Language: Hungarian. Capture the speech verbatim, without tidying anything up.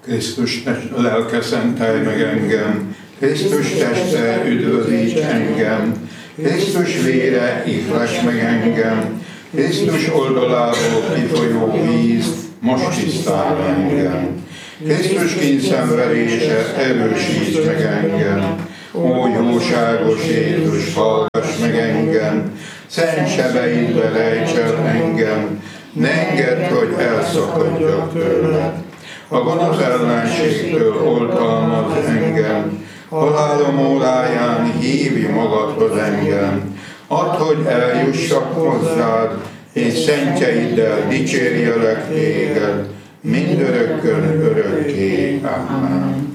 Krisztus lelke szentelj meg engem, Krisztus teste üdvözíts engem, Krisztus vére ihles meg engem, Krisztus oldalából kifolyó víz most tisztál engem. Krisztus kényszenverése erősíts meg engem, ó jóságos Jézus, hallgass meg engem, szent sebeidbe lejts el engem, ne engedd, hogy elszakadjak tőled. A gonosz ellenségtől oltalmaz engem, halálom óráján hívj magadhoz engem. Add, hogy eljussak hozzád, és szentjeiddel dicsérjelek téged, mindörökkön örökké. Amen.